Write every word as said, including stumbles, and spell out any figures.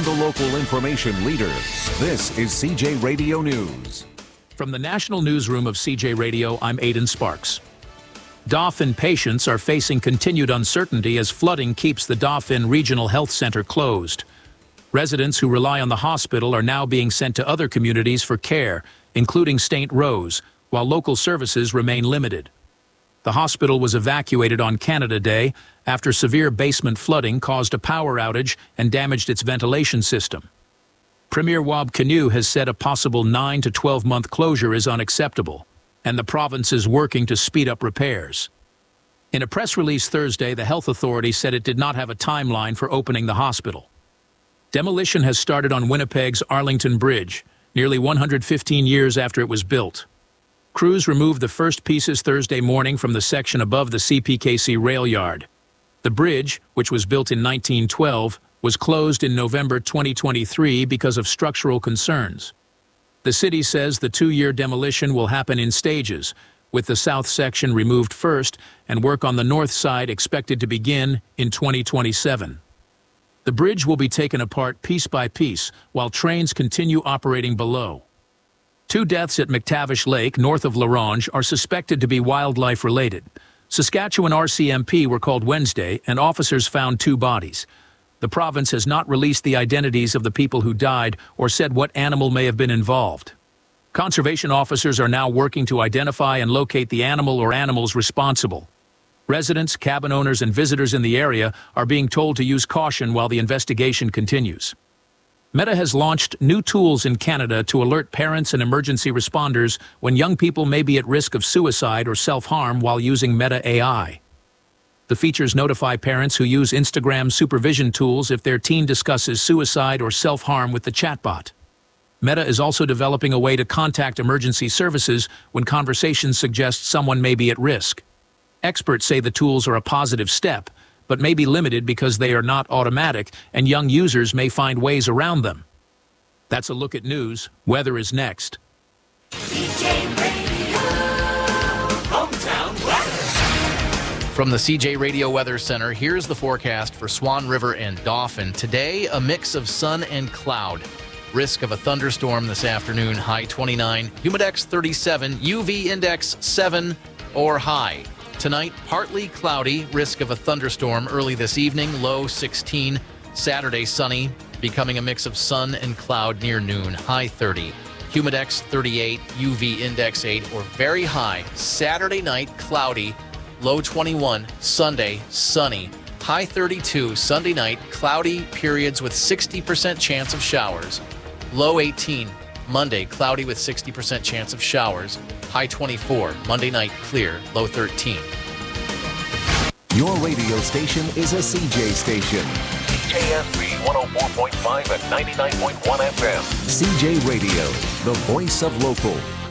and the local information leader. This is C J Radio News. From the National Newsroom of C J Radio, I'm Aidan Sparks. Dauphin patients are facing continued uncertainty as flooding keeps the Dauphin Regional Health Center closed. Residents who rely on the hospital are now being sent to other communities for care, including Saint Rose, while local services remain limited. The hospital was evacuated on Canada Day after severe basement flooding caused a power outage and damaged its ventilation system. Premier Wab Kinew has said a possible nine to twelve month closure is unacceptable, and the province is working to speed up repairs. In a press release Thursday, the health authority said it did not have a timeline for opening the hospital. Demolition has started on Winnipeg's Arlington Bridge, nearly one hundred fifteen years after it was built. Crews removed the first pieces Thursday morning from the section above the C P K C rail yard. The bridge, which was built in nineteen twelve, was closed in November twenty twenty-three because of structural concerns. The city says the two-year demolition will happen in stages, with the south section removed first and work on the north side expected to begin in twenty twenty-seven. The bridge will be taken apart piece by piece while trains continue operating below. Two deaths at McTavish Lake, north of La Ronge, are suspected to be wildlife-related. Saskatchewan R C M P were called Wednesday, and officers found two bodies. The province has not released the identities of the people who died or said what animal may have been involved. Conservation officers are now working to identify and locate the animal or animals responsible. Residents, cabin owners, and visitors in the area are being told to use caution while the investigation continues. Meta has launched new tools in Canada to alert parents and emergency responders when young people may be at risk of suicide or self-harm while using Meta A I. The features notify parents who use Instagram supervision tools if their teen discusses suicide or self-harm with the chatbot. Meta is also developing a way to contact emergency services when conversations suggest someone may be at risk. Experts say the tools are a positive step, but may be limited because they are not automatic and young users may find ways around them. That's a look at news. Weather is next. C J Radio, hometown weather. From the C J Radio Weather Center, here's the forecast for Swan River and Dauphin. Today, a mix of sun and cloud. Risk of a thunderstorm this afternoon, high twenty-nine, humidex thirty-seven, U V index seven or high. Tonight, partly cloudy, risk of a thunderstorm early this evening, low sixteen. Saturday, sunny, becoming a mix of sun and cloud near noon, high thirty. Humidex thirty-eight, U V index eight or very high. Saturday night, cloudy, low twenty-one. Sunday, sunny, high thirty-two. Sunday night, cloudy periods with sixty percent chance of showers, low eighteen. Monday, cloudy with sixty percent chance of showers, high twenty-four. Monday night, clear, low thirteen. Your radio station is a C J station. K S B one oh four point five and ninety-nine point one F M. C J Radio, the voice of local.